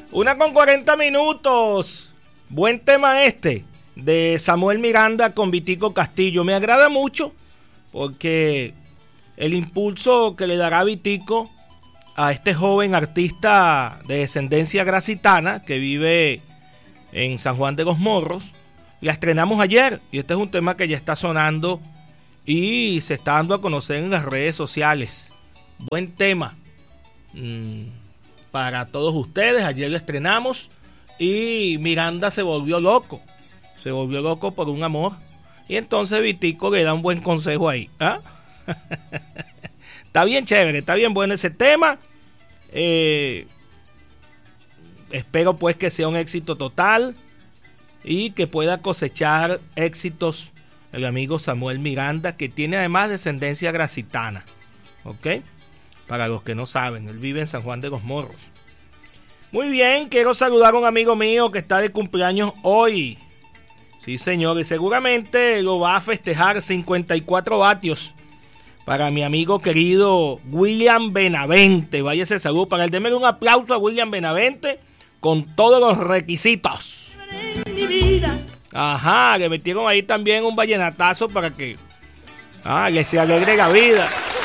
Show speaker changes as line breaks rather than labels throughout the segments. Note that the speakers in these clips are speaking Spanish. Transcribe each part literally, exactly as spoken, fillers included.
Una con cuarenta minutos. Buen tema este de Samuel Miranda con Vitico Castillo. Me agrada mucho porque el impulso que le dará Vitico a este joven artista de descendencia gracitana que vive en San Juan de los Morros, la estrenamos ayer y este es un tema que ya está sonando y se está dando a conocer en las redes sociales. Buen tema mmm, para todos ustedes. Ayer lo estrenamos y Miranda se volvió loco, se volvió loco por un amor y entonces Vitico le da un buen consejo ahí. ¿Ah? Está bien chévere, está bien bueno ese tema. Eh, espero pues que sea un éxito total y que pueda cosechar éxitos el amigo Samuel Miranda, que tiene además descendencia gracitana. ¿Ok? Para los que no saben, él vive en San Juan de los Morros. Muy bien, quiero saludar a un amigo mío que está de cumpleaños hoy. Sí, señor, y seguramente lo va a festejar. Cincuenta y cuatro vatios para mi amigo querido William Benavente. Vaya ese saludo para él. Denme un aplauso a William Benavente con todos los requisitos. Ajá, le metieron ahí también un vallenatazo para que ah, le se alegre la vida.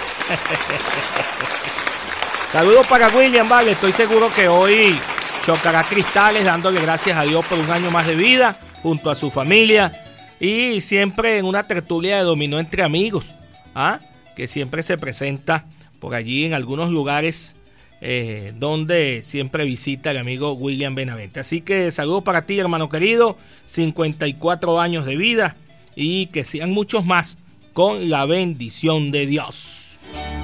Saludos para William, vale. Estoy seguro que hoy chocará cristales dándole gracias a Dios por un año más de vida junto a su familia y siempre en una tertulia de dominó entre amigos, ¿ah? Que siempre se presenta por allí en algunos lugares eh, donde siempre visita el amigo William Benavente. Así que saludos para ti, hermano querido, cincuenta y cuatro años de vida y que sean muchos más con la bendición de Dios.